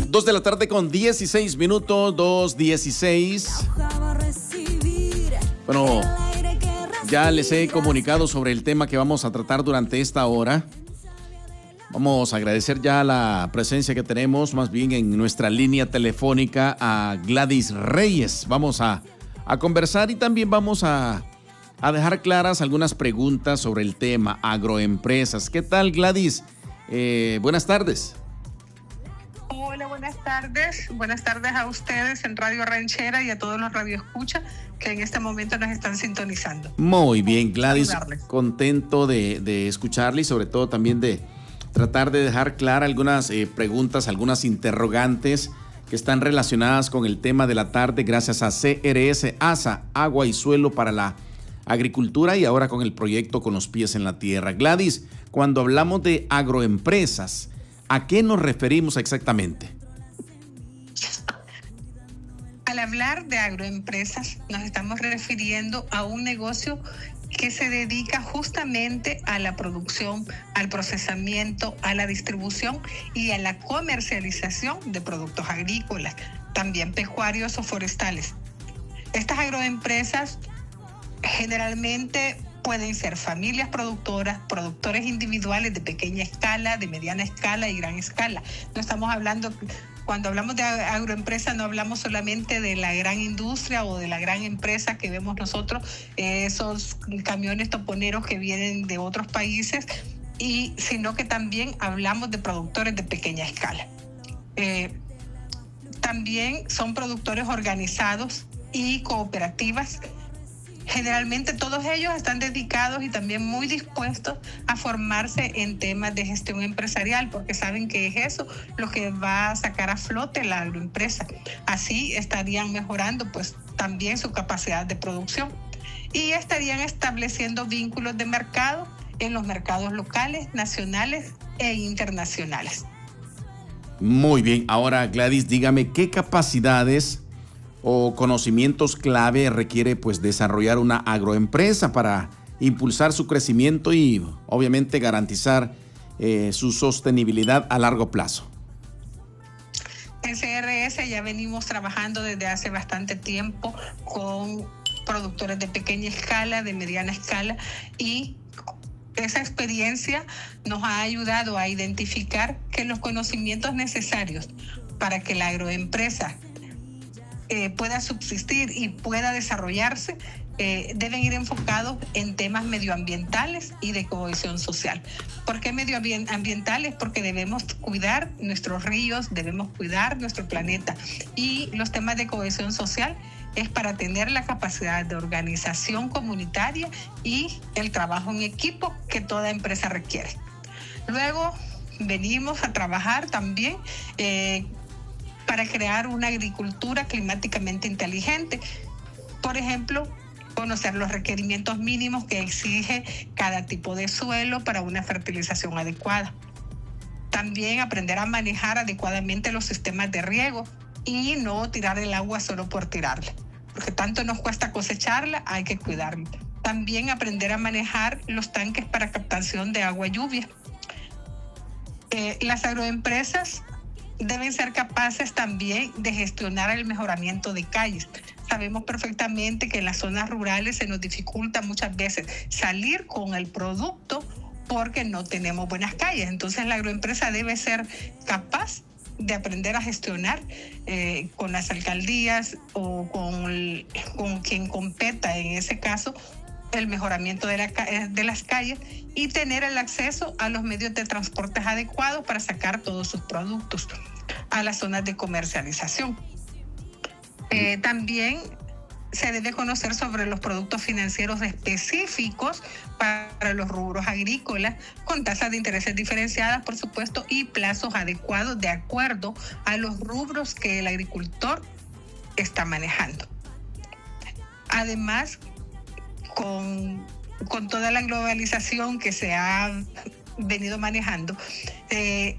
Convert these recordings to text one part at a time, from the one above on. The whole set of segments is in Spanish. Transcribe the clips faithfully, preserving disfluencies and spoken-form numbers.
Dos de la tarde con dieciséis minutos, dos dieciséis. Bueno, ya les he comunicado sobre el tema que vamos a tratar durante esta hora. Vamos a agradecer ya la presencia que tenemos, más bien en nuestra línea telefónica, a Gladys Reyes. Vamos a, a conversar y también vamos a, a dejar claras algunas preguntas sobre el tema agroempresas. ¿Qué tal, Gladys? Eh, buenas tardes. Hola, buenas tardes. Buenas tardes a ustedes en Radio Ranchera y a todos los radioescuchas que en este momento nos están sintonizando. Muy bien, Gladys. Contento de, de escucharle y sobre todo también de tratar de dejar claras algunas eh, preguntas, algunas interrogantes que están relacionadas con el tema de la tarde gracias a C R S ASA, Agua y Suelo para la Agricultura, y ahora con el proyecto Con los Pies en la Tierra. Gladys, cuando hablamos de agroempresas, ¿a qué nos referimos exactamente? Al hablar de agroempresas, nos estamos refiriendo a un negocio que se dedica justamente a la producción, al procesamiento, a la distribución y a la comercialización de productos agrícolas, también pecuarios o forestales. Estas agroempresas generalmente pueden ser familias productoras, productores individuales de pequeña escala, de mediana escala y gran escala. No estamos hablando, cuando hablamos de agroempresa, no hablamos solamente de la gran industria o de la gran empresa que vemos nosotros, eh, esos camiones toponeros que vienen de otros países, y, sino que también hablamos de productores de pequeña escala. Eh, también son productores organizados y cooperativas. Generalmente todos ellos están dedicados y también muy dispuestos a formarse en temas de gestión empresarial, porque saben que es eso lo que va a sacar a flote la agroempresa. Así estarían mejorando pues también su capacidad de producción y estarían estableciendo vínculos de mercado en los mercados locales, nacionales e internacionales. Muy bien. Ahora, Gladys, dígame, ¿qué capacidades o conocimientos clave requiere pues desarrollar una agroempresa para impulsar su crecimiento y obviamente garantizar eh, su sostenibilidad a largo plazo? En C R S ya venimos trabajando desde hace bastante tiempo con productores de pequeña escala, de mediana escala, y esa experiencia nos ha ayudado a identificar que los conocimientos necesarios para que la agroempresa Eh, pueda subsistir y pueda desarrollarse, eh, deben ir enfocados en temas medioambientales y de cohesión social. ¿Por qué medioambientales? Porque debemos cuidar nuestros ríos, debemos cuidar nuestro planeta, y los temas de cohesión social es para tener la capacidad de organización comunitaria y el trabajo en equipo que toda empresa requiere. Luego venimos a trabajar también eh, para crear una agricultura climáticamente inteligente. Por ejemplo, conocer los requerimientos mínimos que exige cada tipo de suelo para una fertilización adecuada. También aprender a manejar adecuadamente los sistemas de riego y no tirar el agua solo por tirarla, porque tanto nos cuesta cosecharla, hay que cuidarla. También aprender a manejar los tanques para captación de agua lluvia. Eh, las agroempresas deben ser capaces también de gestionar el mejoramiento de calles. Sabemos perfectamente que en las zonas rurales se nos dificulta muchas veces salir con el producto porque no tenemos buenas calles. Entonces la agroempresa debe ser capaz de aprender a gestionar eh, con las alcaldías o con, el, con quien competa en ese caso el mejoramiento de, la, de las calles y tener el acceso a los medios de transporte adecuados para sacar todos sus productos a las zonas de comercialización. Eh, también se debe conocer sobre los productos financieros específicos para los rubros agrícolas, con tasas de intereses diferenciadas, por supuesto, y plazos adecuados de acuerdo a los rubros que el agricultor está manejando. Además, con, con toda la globalización que se ha venido manejando, eh,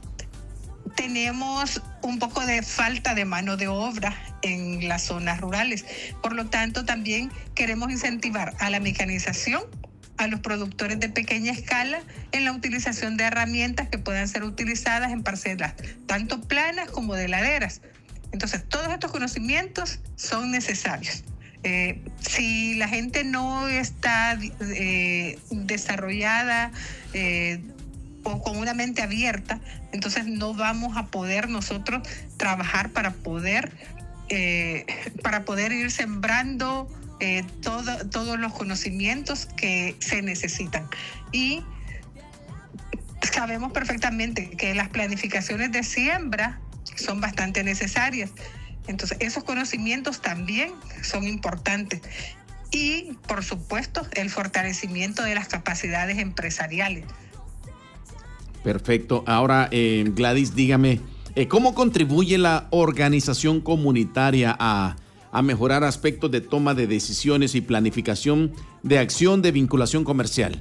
tenemos un poco de falta de mano de obra en las zonas rurales. Por lo tanto, también queremos incentivar a la mecanización a los productores de pequeña escala en la utilización de herramientas que puedan ser utilizadas en parcelas tanto planas como de laderas. Entonces, todos estos conocimientos son necesarios. Eh, si la gente no está eh, desarrollada eh, o con una mente abierta, entonces no vamos a poder nosotros trabajar para poder, eh, para poder ir sembrando eh, todo, todos los conocimientos que se necesitan. Y sabemos perfectamente que las planificaciones de siembra son bastante necesarias. Entonces, esos conocimientos también son importantes. Y, por supuesto, el fortalecimiento de las capacidades empresariales. Perfecto. Ahora, eh, Gladys, dígame, eh, ¿cómo contribuye la organización comunitaria a, a mejorar aspectos de toma de decisiones y planificación de acción de vinculación comercial?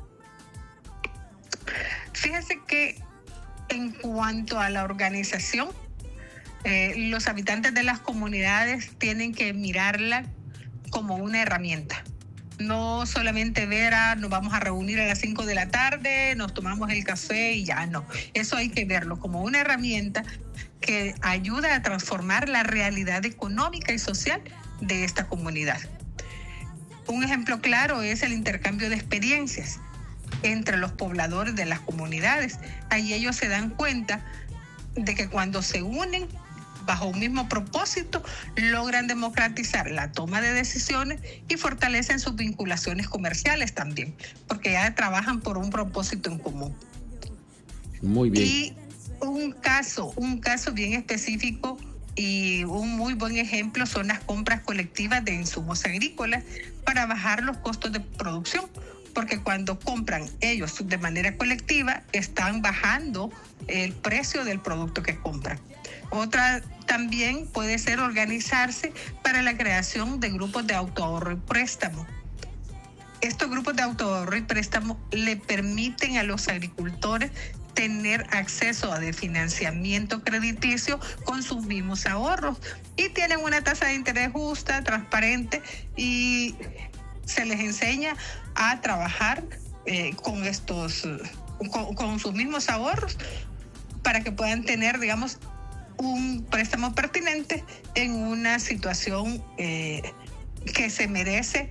Fíjese que en cuanto a la organización, Eh, los habitantes de las comunidades tienen que mirarla como una herramienta. No solamente ver, a, nos vamos a reunir a las cinco de la tarde, nos tomamos el café y ya no. Eso hay que verlo como una herramienta que ayuda a transformar la realidad económica y social de esta comunidad. Un ejemplo claro es el intercambio de experiencias entre los pobladores de las comunidades. Ahí ellos se dan cuenta de que cuando se unen bajo un mismo propósito, logran democratizar la toma de decisiones y fortalecen sus vinculaciones comerciales también, porque ya trabajan por un propósito en común. Muy bien. Y un caso, un caso bien específico y un muy buen ejemplo son las compras colectivas de insumos agrícolas para bajar los costos de producción, porque cuando compran ellos de manera colectiva, están bajando el precio del producto que compran. Otra también puede ser organizarse para la creación de grupos de autoahorro y préstamo. Estos grupos de autoahorro y préstamo le permiten a los agricultores tener acceso a de financiamiento crediticio con sus mismos ahorros y tienen una tasa de interés justa, transparente, y se les enseña a trabajar eh, con estos, con, con sus mismos ahorros para que puedan tener, digamos, un préstamo pertinente en una situación eh, que se merece.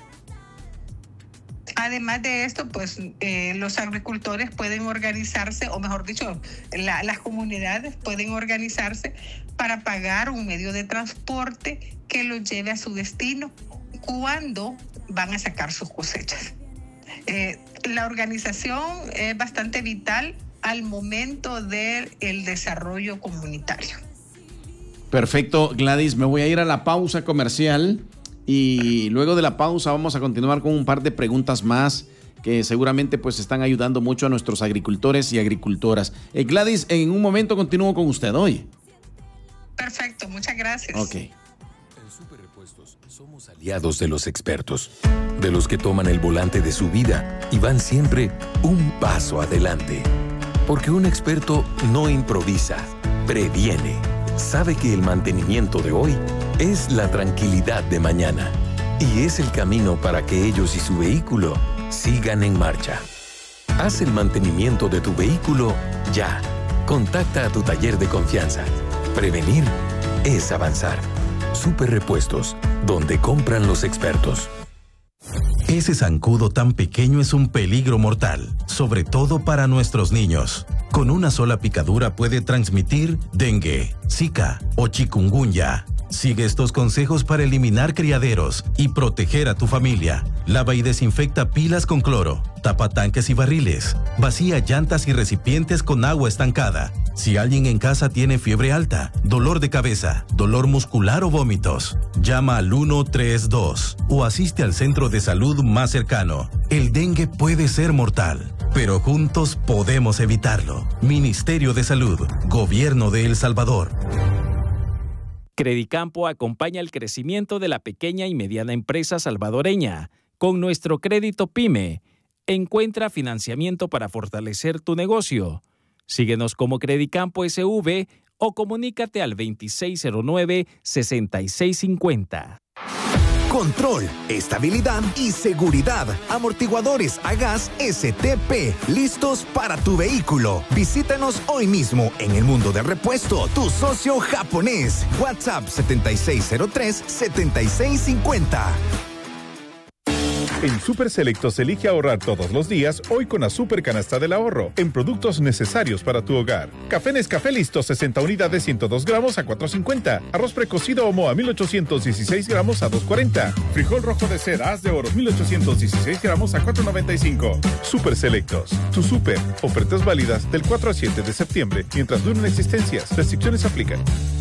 Además de esto, pues eh, los agricultores pueden organizarse, o mejor dicho, la, las comunidades pueden organizarse para pagar un medio de transporte que los lleve a su destino cuando van a sacar sus cosechas. Eh, la organización es bastante vital al momento del desarrollo comunitario. Perfecto, Gladys, me voy a ir a la pausa comercial y luego de la pausa vamos a continuar con un par de preguntas más que seguramente pues están ayudando mucho a nuestros agricultores y agricultoras. Eh, Gladys, en un momento continúo con usted hoy. Perfecto, muchas gracias. Ok. En Superrepuestos somos aliados de los expertos, de los que toman el volante de su vida y van siempre un paso adelante. Porque un experto no improvisa, previene. Sabe que el mantenimiento de hoy es la tranquilidad de mañana. Y es el camino para que ellos y su vehículo sigan en marcha. Haz el mantenimiento de tu vehículo ya. Contacta a tu taller de confianza. Prevenir es avanzar. Superrepuestos, donde compran los expertos. Ese zancudo tan pequeño es un peligro mortal, sobre todo para nuestros niños. Con una sola picadura puede transmitir dengue, zika o chikungunya. Sigue estos consejos para eliminar criaderos y proteger a tu familia. Lava y desinfecta pilas con cloro, tapa tanques y barriles, vacía llantas y recipientes con agua estancada. Si alguien en casa tiene fiebre alta, dolor de cabeza, dolor muscular o vómitos, llama al uno tres dos o asiste al centro de salud más cercano. El dengue puede ser mortal, pero juntos podemos evitarlo. Ministerio de Salud, Gobierno de El Salvador. Credicampo acompaña el crecimiento de la pequeña y mediana empresa salvadoreña. Con nuestro crédito PYME, encuentra financiamiento para fortalecer tu negocio. Síguenos como Credicampo S V o comunícate al veintiséis cero nueve, sesenta y seis cincuenta. control, estabilidad y seguridad. Amortiguadores a gas S T P, listos para tu vehículo. Visítanos hoy mismo en el Mundo del Repuesto, tu socio japonés. WhatsApp setenta y seis cero tres, setenta y seis cincuenta. En Super Selectos elige ahorrar todos los días, hoy con la Super Canasta del Ahorro, en productos necesarios para tu hogar. Café Nescafé Listo, sesenta unidades, ciento dos gramos a cuatro cincuenta. Arroz precocido Omo a mil ochocientos dieciséis gramos a dos cuarenta. Frijol rojo de seda Haz de Oro, mil ochocientos dieciséis gramos a cuatro noventa y cinco. Super Selectos, tu super. Ofertas válidas del cuatro al siete de septiembre, mientras duren existencias. Restricciones aplican.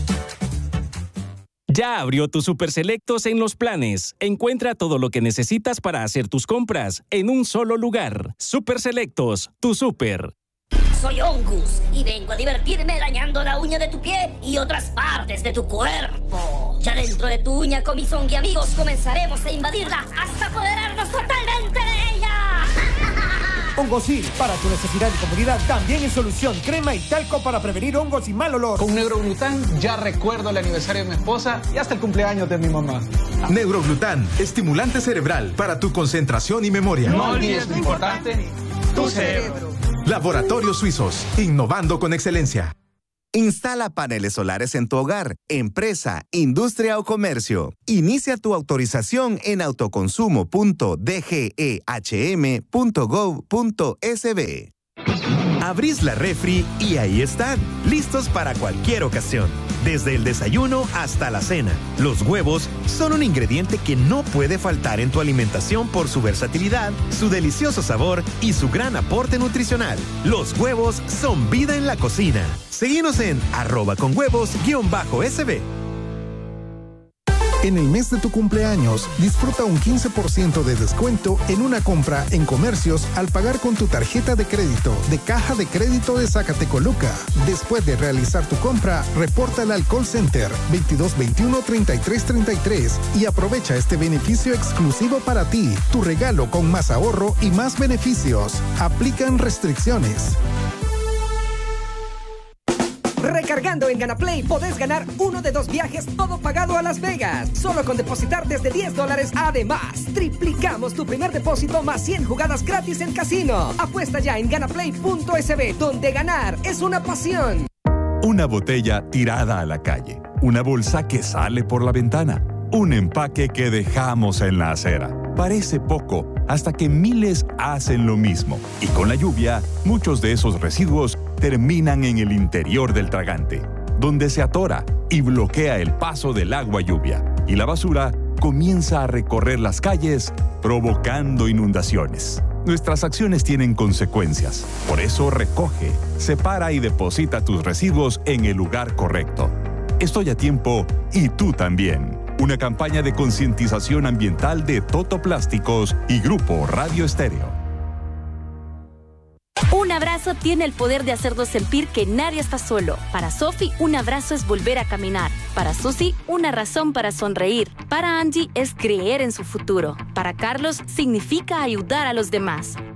Ya abrió tu Super Selectos en Los Planes. Encuentra todo lo que necesitas para hacer tus compras en un solo lugar. Super Selectos, tu super. Soy Ongus y vengo a divertirme dañando la uña de tu pie y otras partes de tu cuerpo. Ya dentro de tu uña con mis zombie amigos comenzaremos a invadirla hasta apoderarnos totalmente de ella. Hongosil, para tu necesidad y comodidad, también en solución, crema y talco para prevenir hongos y mal olor. Con Neuroglután ya recuerdo el aniversario de mi esposa y hasta el cumpleaños de mi mamá. Neuroglután, estimulante cerebral para tu concentración y memoria. No olvides lo importante, tu cerebro. Laboratorios Suizos, innovando con excelencia. Instala paneles solares en tu hogar, empresa, industria o comercio. Inicia tu autorización en autoconsumo punto d g e h m punto gov punto s b. Abrís la refri y ahí están, listos para cualquier ocasión. Desde el desayuno hasta la cena. Los huevos son un ingrediente que no puede faltar en tu alimentación por su versatilidad, su delicioso sabor y su gran aporte nutricional. Los huevos son vida en la cocina. Seguinos en arroba con huevos guión bajo S B. En el mes de tu cumpleaños, disfruta un quince por ciento de descuento en una compra en comercios al pagar con tu tarjeta de crédito de Caja de Crédito de Zacatecoluca. Después de realizar tu compra, repórtala al call center veintidós veintiuno, treinta y tres treinta y tres y aprovecha este beneficio exclusivo para ti. Tu regalo con más ahorro y más beneficios. Aplican restricciones. Recargando en GanaPlay podés ganar uno de dos viajes todo pagado a Las Vegas. Solo con depositar desde diez dólares. Además, triplicamos tu primer depósito más cien jugadas gratis en casino. Apuesta ya en ganaplay punto s b, donde ganar es una pasión. Una botella tirada a la calle. Una bolsa que sale por la ventana. Un empaque que dejamos en la acera. Parece poco, hasta que miles hacen lo mismo. Y con la lluvia, muchos de esos residuos terminan en el interior del tragante, donde se atora y bloquea el paso del agua lluvia. Y la basura comienza a recorrer las calles, provocando inundaciones. Nuestras acciones tienen consecuencias. Por eso recoge, separa y deposita tus residuos en el lugar correcto. Estoy a tiempo y tú también. Una campaña de concientización ambiental de Toto Plásticos y Grupo Radio Estéreo. Un abrazo tiene el poder de hacernos sentir que nadie está solo. Para Sophie, un abrazo es volver a caminar. Para Susi, una razón para sonreír. Para Angie, es creer en su futuro. Para Carlos, significa ayudar a los demás.